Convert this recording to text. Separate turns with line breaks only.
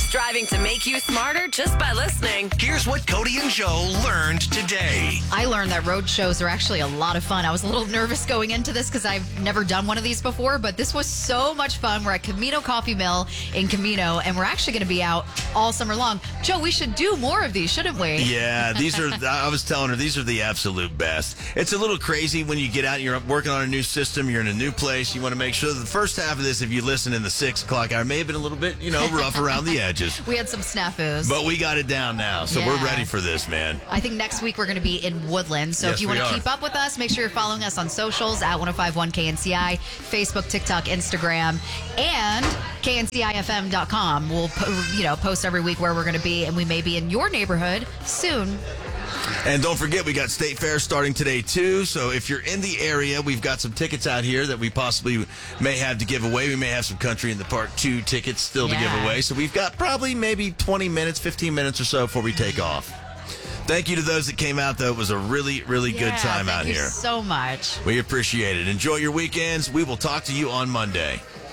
striving to make you smarter just by listening.
Here's what Cody and Joe learned today.
I learned that road shows are actually a lot of fun. I was a little nervous going into this because I've never done one of these before, but this was so much fun. We're at Camino Coffee Mill in Camino, and we're actually going to be out all summer long. Joe, we should do more of these, shouldn't we?
Yeah, I was telling her, these are the absolute best. It's a little crazy when you get out and you're working on a new system, you're in a new place. You want to make sure that the first half of this, if you listen in the 6 o'clock hour, may have been a little bit, rough around the edges.
We had some snafus.
But we got it down now, so we're ready for this, man.
I think next week we're going to be in Woodland. So if you want to keep up with us, make sure you're following us on socials at 1051 KNCI, Facebook, TikTok, Instagram, and KNCIFM.com. We'll post every week where we're going to be, and we may be in your neighborhood soon.
And don't forget, we got State Fair starting today, too. So if you're in the area, we've got some tickets out here that we possibly may have to give away. We may have some Country in the Park 2 tickets still to give away. So we've got probably maybe 20 minutes, 15 minutes or so before we take off. Thank you to those that came out, though. It was a really, really good time out here.
Thank you so much.
We appreciate it. Enjoy your weekends. We will talk to you on Monday.